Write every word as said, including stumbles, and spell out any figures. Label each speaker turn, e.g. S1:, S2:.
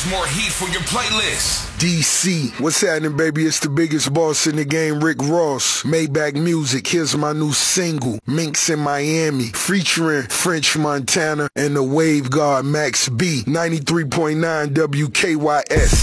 S1: Here's more heat for your playlist.
S2: D C, what's happening, baby? It's the biggest boss in the game, Rick Ross. Maybach Music, here's my new single, Minx in Miami, featuring French Montana and the Wave God Max B, ninety-three point nine W K Y S.